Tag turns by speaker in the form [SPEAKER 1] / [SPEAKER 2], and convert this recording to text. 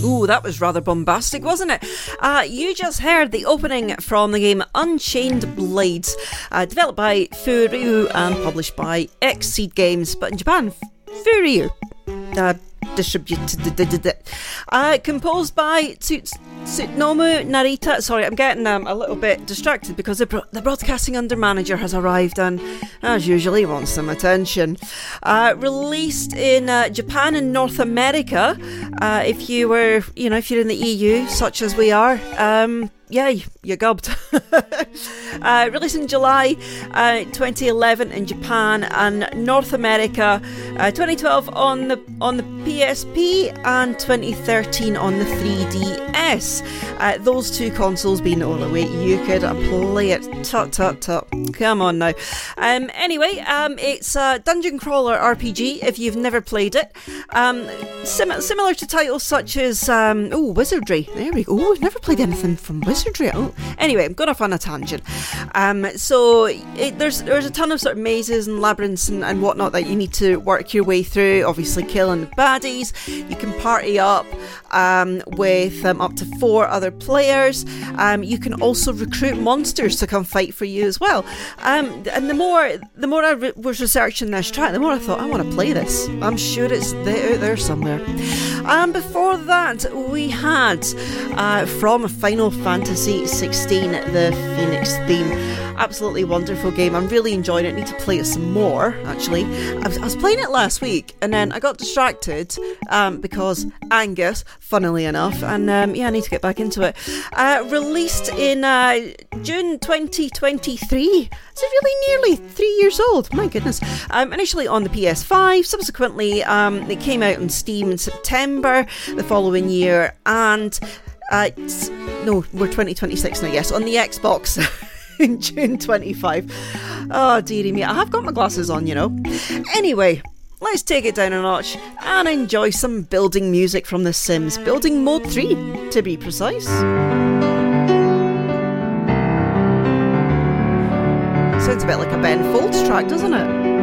[SPEAKER 1] Ooh, that was rather bombastic, wasn't it? You just heard the opening from the game Unchained Blades, developed by Furyu and published by Xseed Games, but in Japan, Furyu. Distributed. Composed by Tsunobu Narita. Sorry, I'm getting a little bit distracted because the broadcasting under manager has arrived and, as usual, he wants some attention. Released in Japan and North America. If you're in the EU, such as we are, you gubbed. Released in July 2011 in Japan and North America, 2012 on the PSP and 2013 on the 3DS. Those two consoles being the only way you could play it. Tut. Come on now. Anyway, it's a dungeon crawler RPG if you've never played it. Similar to titles such as Wizardry. There we go. Oh, I've never played anything from Wizardry. Oh. Anyway, I'm going off on a tangent. There's a ton of sort of mazes and labyrinths and whatnot that you need to work your way through. Obviously, killing baddies. You can party up with up to 4 other players. You can also recruit monsters to come fight for you as well. And the more I was researching this track, the more I thought, I want to play this. I'm sure it's out there somewhere. Before that, we had from Final Fantasy 16, the Phoenix theme. Absolutely wonderful game. I'm really enjoying it. Need to play it some more, actually. I was playing it last week and then I got distracted because Angus, funnily enough, and I need to get back into it. Released in June 2023. So really nearly 3 years old. My goodness. Initially on the PS5. Subsequently, it came out on Steam in September the following year. And no, we're 2026 now, yes, on the Xbox in June 25. Oh, dearie me, I have got my glasses on, you know. Anyway, let's take it down a notch and enjoy some building music from The Sims. Building Mode 3, to be precise. Sounds a bit like a Ben Folds track, doesn't it?